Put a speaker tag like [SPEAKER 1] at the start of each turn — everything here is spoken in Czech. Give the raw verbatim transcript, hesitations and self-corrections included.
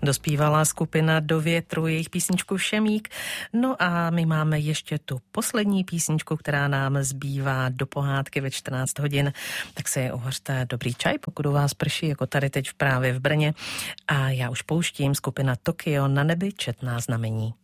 [SPEAKER 1] Dospívala skupina Do větru, jejich písničku Šemík. No a my máme ještě tu poslední písničku, která nám zbývá do pohádky ve čtrnáct hodin. Tak si uhořte dobrý čaj, pokud u vás prší, jako tady teď právě v Brně. A já už pouštím skupina Tokio, Na nebi četná znamení.